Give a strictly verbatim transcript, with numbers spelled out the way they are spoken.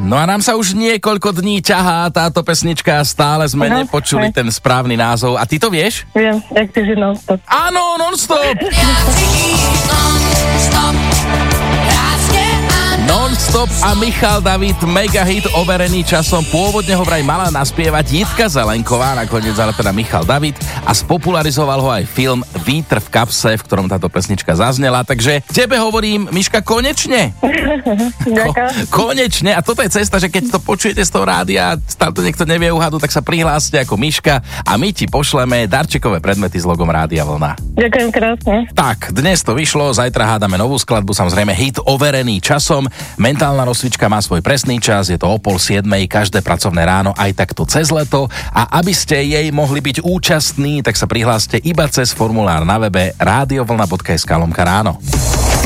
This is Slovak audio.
No a nám sa už niekoľko dní ťahá táto pesnička, stále sme Aha, nepočuli aj. ten správny názov. A ty to vieš? Viem, jak ty si non-stop. Áno, non-stop! Non-stop a Michal David, mega hit, overený časom. Pôvodne ho vraj mala naspievať Jitka Zelenková, nakoniec ale teda Michal David, a spopularizoval ho aj film Vítr v kapse, v ktorom táto pesnička zaznela. Takže tebe hovorím, Miška, konečne. Ďakujem. Ko- konečne. A toto je cesta, že keď to počujete z toho rádia, stále to niekto nevie uhadu, tak sa prihláste ako Miška a my ti pošleme darčekové predmety s logom Rádia Vlna. Ďakujem krásne. Tak, dnes to vyšlo, zajtra hádame novú skladbu, samozrejme hit overený časom. Mentálna rozcvička má svoj presný čas, je to o pol siedmej každé pracovné ráno, aj takto cez leto. A aby ste jej mohli byť účastní, tak sa prihláste iba cez formulár na webe radiovlna bodka es ká lomka ráno.